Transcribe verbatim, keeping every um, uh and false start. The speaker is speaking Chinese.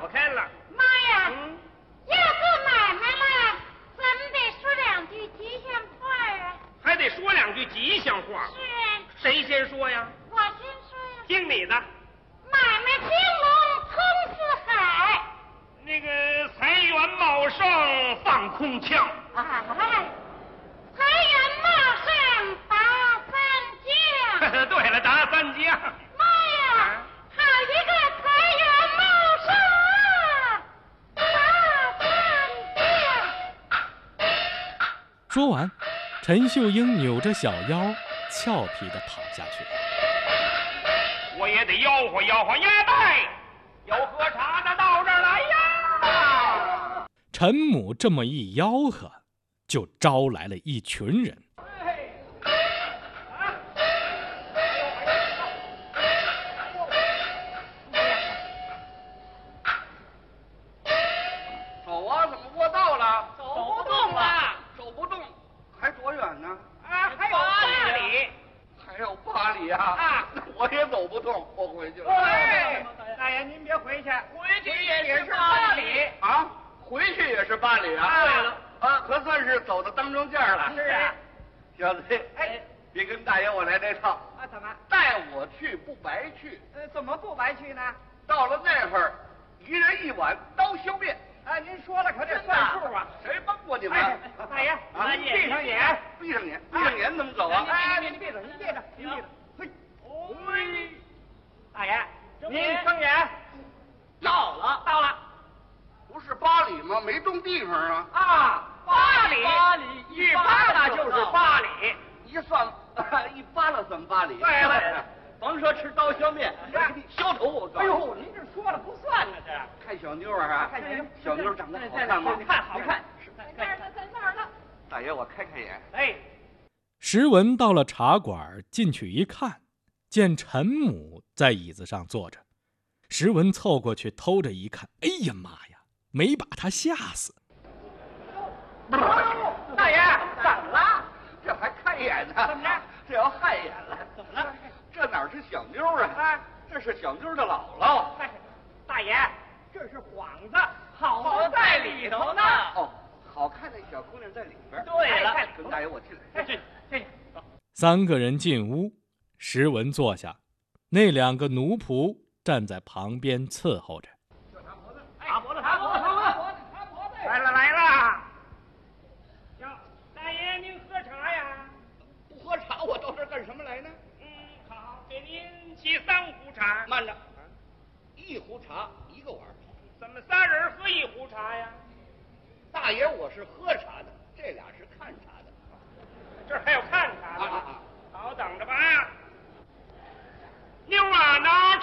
开了。 妈呀！ 嗯， 要做买卖了，咱们得说两句吉祥话啊。 还得说两句吉祥话。 是啊。 谁先说呀？ 我先说呀。 听你的。 买卖兴隆通四海。 那个财源茂盛放空腔。 哎，财源茂盛达三江。 对了，达三江。 妈呀，好一个财源茂盛啊！达三江。 说完，陈秀英扭着小腰，俏皮地跑下去。 我也得吆喝吆喝，呀拜，有喝茶的到这儿来呀！ 陈母这么一吆喝，就招来了一群人。 走啊，怎么过道了？ 走不动了， 走不动，还多远呢？ 啊，还有八里。 还有八里啊！ 啊， 我也走不动，我回去了。 哎，大爷您别回去，回去也是八里啊，回去也是八里啊。 对了， 啊，可算是走到当中间了。 是啊， 小子， 哎， 别跟大爷我来这套。 啊，怎么？ 带我去不白去。 呃，怎么不白去呢？ 到了那会儿，一人一碗刀削面。 啊，您说了可得算数啊！ 谁帮过你们？ 哎，大爷， 啊， 您闭上眼， 闭上眼，闭上眼怎么走啊？ 哎，您闭着，您闭着，您闭着。嘿，嘿，大爷，您睁眼。到了，到了。 不是八里吗？没动地方啊。 啊，八里，八里，一扒拉就是八里。 一算，一扒拉算八里。 对了， 甭说吃刀削面，我给你削头我告诉你。 哎呦，您这说了不算呢，这。 看小妞啊， 看小妞， 小妞长得好看吗？ 看好看。 在那儿呢，在那儿呢。 大爷，我开开眼。 哎， 石文到了茶馆，进去一看，见陈母在椅子上坐着。石文凑过去偷着一看，哎呀妈呀，没把他吓死。 大爷，怎么了？ 这还开眼呢？ 怎么着？ 这要害眼了？ 怎么了？ 这哪是小妞啊？ 啊， 这是小妞的姥姥。 大爷，这是幌子，好在里头呢。 哦，好看的小姑娘在里边。 对了， 跟大爷我进来。 进进。 三个人进屋，石文坐下，那两个奴仆站在旁边伺候着。 茶婆子，茶婆子，茶婆子，茶婆子，来了来了。哟，大爷您喝茶呀？ 不喝茶，我到这儿干什么来呢？ 嗯，好，给您沏三壶茶。 慢着，一壶茶一个碗。 怎么仨人喝一壶茶呀？ 大爷，我是喝茶的，这俩是